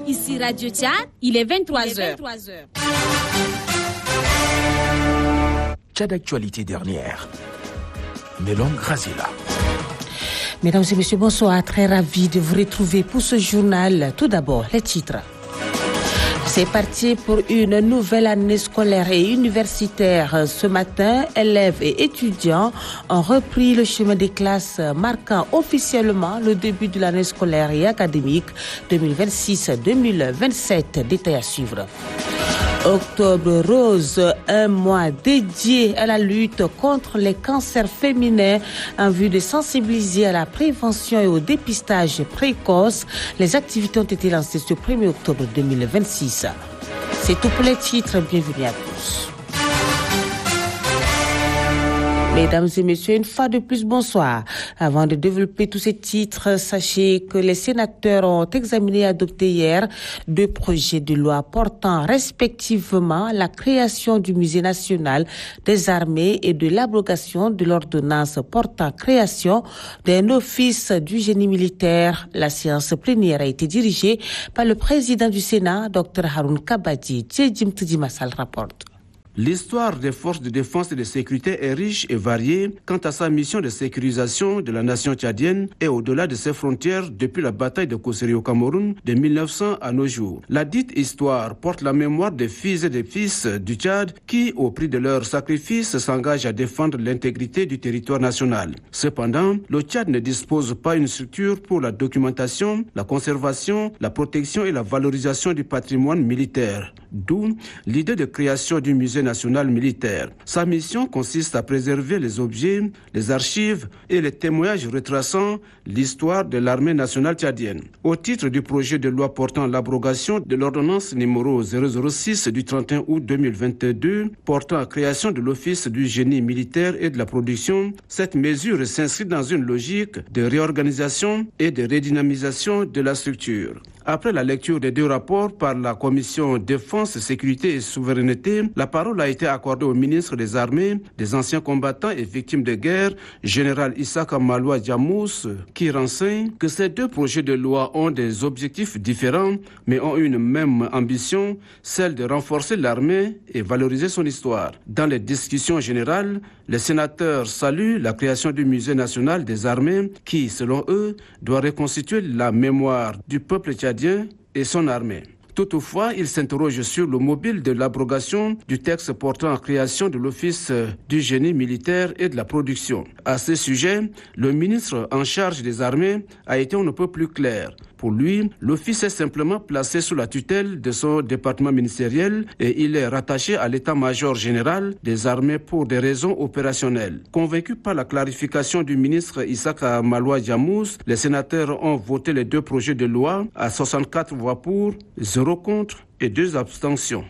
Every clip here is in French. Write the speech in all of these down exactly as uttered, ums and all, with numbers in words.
Ici Radio Tchad, il est vingt-trois heures. Tchad Actualité dernière. Melon Grazila. Mesdames et messieurs, bonsoir. Très ravi de vous retrouver pour ce journal. Tout d'abord, les titres. C'est parti pour une nouvelle année scolaire et universitaire. Ce matin, élèves et étudiants ont repris le chemin des classes, marquant officiellement le début de l'année scolaire et académique deux mille vingt-six deux mille vingt-sept. Détail à suivre. Octobre rose, un mois dédié à la lutte contre les cancers féminins en vue de sensibiliser à la prévention et au dépistage précoce. Les activités ont été lancées ce premier octobre deux mille vingt-six. C'est tout pour les titres. Bienvenue à tous. Mesdames et messieurs, une fois de plus, bonsoir. Avant de développer tous ces titres, sachez que les sénateurs ont examiné et adopté hier deux projets de loi portant respectivement la création du Musée national des armées et de l'abrogation de l'ordonnance portant création d'un office du génie militaire. La séance plénière a été dirigée par le président du Sénat, Dr Haroun Kabadi. Tchedjim Tidimassal rapporte. L'histoire des forces de défense et de sécurité est riche et variée quant à sa mission de sécurisation de la nation tchadienne et au-delà de ses frontières depuis la bataille de Kosseré au Cameroun de mille neuf cents à nos jours. La dite histoire porte la mémoire des filles et des fils du Tchad qui, au prix de leur sacrifice, s'engagent à défendre l'intégrité du territoire national. Cependant, le Tchad ne dispose pas d'une structure pour la documentation, la conservation, la protection et la valorisation du patrimoine militaire. D'où l'idée de création du musée national militaire. Sa mission consiste à préserver les objets, les archives et les témoignages retraçant l'histoire de l'armée nationale tchadienne. Au titre du projet de loi portant l'abrogation de l'ordonnance numéro zéro zéro six du trente et un août deux mille vingt-deux portant la création de l'office du génie militaire et de la production, cette mesure s'inscrit dans une logique de réorganisation et de redynamisation de la structure. Après la lecture des deux rapports par la commission Défense, Sécurité et Souveraineté, la parole a été accordée au ministre des Armées, des anciens combattants et victimes de guerre, général Issaka Maloua Djamous, qui renseigne que ces deux projets de loi ont des objectifs différents, mais ont une même ambition, celle de renforcer l'armée et valoriser son histoire. Dans les discussions générales, les sénateurs saluent la création du Musée national des armées qui, selon eux, doit reconstituer la mémoire du peuple tchadien et son armée. Toutefois, ils s'interrogent sur le mobile de l'abrogation du texte portant en création de l'Office du génie militaire et de la production. À ce sujet, le ministre en charge des armées a été on ne peut plus clair. Pour lui, l'office est simplement placé sous la tutelle de son département ministériel et il est rattaché à l'état-major général des armées pour des raisons opérationnelles. Convaincus par la clarification du ministre Issaka Maloua Djamous, les sénateurs ont voté les deux projets de loi à soixante-quatre voix pour, zéro contre et deux abstentions.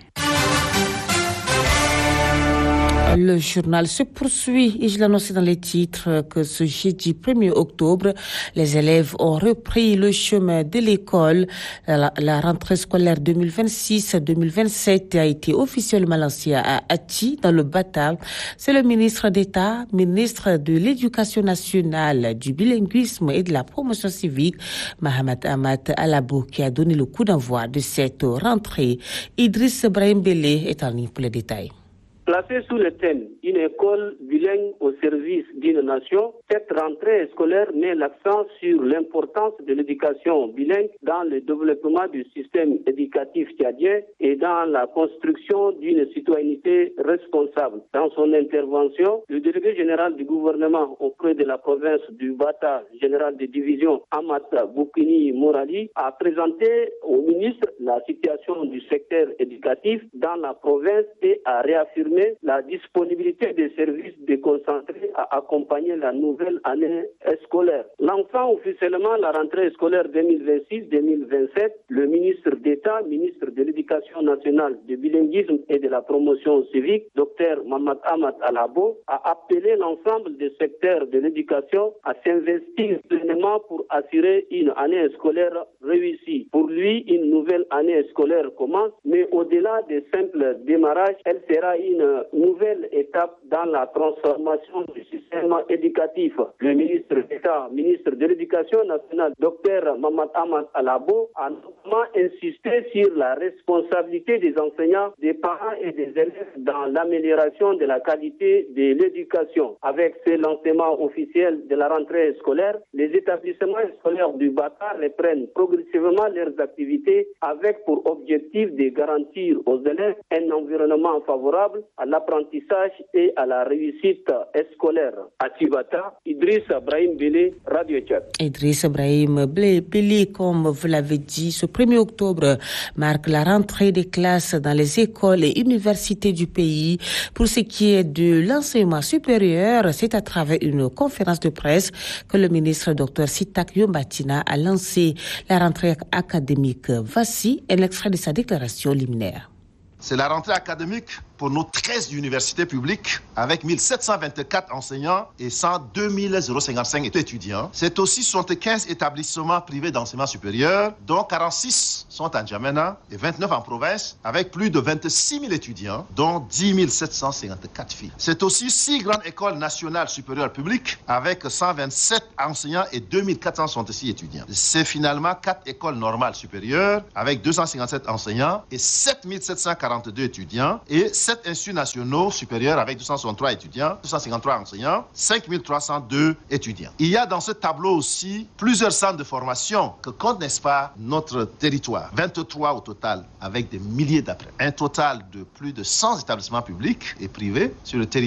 Le journal se poursuit et je l'annonçais dans les titres que ce jeudi premier octobre, les élèves ont repris le chemin de l'école. La, la rentrée scolaire deux mille vingt-six deux mille vingt-sept a été officiellement lancée à Ati, dans le Bata. C'est le ministre d'État, ministre de l'Éducation nationale, du bilinguisme et de la promotion civique, Mahamat Ahmad Alabo, qui a donné le coup d'envoi de cette rentrée. Idriss Brahim Bélé est en ligne pour les détails. Placée sous le thème « Une école bilingue au service d'une nation », cette rentrée scolaire met l'accent sur l'importance de l'éducation bilingue dans le développement du système éducatif tchadien et dans la construction d'une citoyenneté responsable. Dans son intervention, le délégué général du gouvernement auprès de la province du Bata, général de division Amata Boukini Morali, a présenté au ministre la situation du secteur éducatif dans la province et a réaffirmé la disponibilité des services déconcentrés à accompagner la nouvelle année scolaire. Lançant officiellement la rentrée scolaire deux mille vingt-six deux mille vingt-sept, le ministre d'État, ministre de l'Éducation nationale, du bilinguisme et de la promotion civique, Dr Mohamed Ahmad Alabo, a appelé l'ensemble des secteurs de l'éducation à s'investir pleinement pour assurer une année scolaire réussie. Pour lui, une nouvelle année scolaire commence, mais au-delà des simples démarrages, elle sera une une nouvelle étape dans la transformation du système éducatif. Le ministre d'État, ministre de l'Éducation nationale, Dr Mamad Ahmad Alabo, a notamment insisté sur la responsabilité des enseignants, des parents et des élèves dans l'amélioration de la qualité de l'éducation. Avec ce lancement officiel de la rentrée scolaire, les établissements scolaires du Bata reprennent progressivement leurs activités avec pour objectif de garantir aux élèves un environnement favorable à l'apprentissage et à la réussite scolaire. À Tibata, Idriss Brahim Bélé, Radio Tchad. Idriss Brahim Bélé, comme vous l'avez dit, ce premier octobre marque la rentrée des classes dans les écoles et universités du pays. Pour ce qui est de l'enseignement supérieur, c'est à travers une conférence de presse que le ministre Dr Sitak Yombatina a lancé la rentrée académique. Voici un extrait de sa déclaration liminaire. C'est la rentrée académique pour nos treize universités publiques avec mille sept cent vingt-quatre enseignants et cent deux mille cinquante-cinq étudiants. C'est aussi soixante-quinze établissements privés d'enseignement supérieur, dont quarante-six sont en Djamena et vingt-neuf en province, avec plus de vingt-six mille étudiants, dont dix mille sept cent cinquante-quatre filles. C'est aussi six grandes écoles nationales supérieures publiques avec cent vingt-sept enseignants et deux mille quatre cent soixante-six étudiants. C'est finalement quatre écoles normales supérieures avec deux cent cinquante-sept enseignants et sept mille sept cent quarante-deux étudiants et sept instituts nationaux supérieurs avec deux cent soixante-trois étudiants, deux cent cinquante-trois enseignants, cinq mille trois cent deux étudiants. Il y a dans ce tableau aussi plusieurs centres de formation que compte, n'est-ce pas, notre territoire. vingt-trois au total avec des milliers d'apprenants. Un total de plus de cent établissements publics et privés sur le territoire.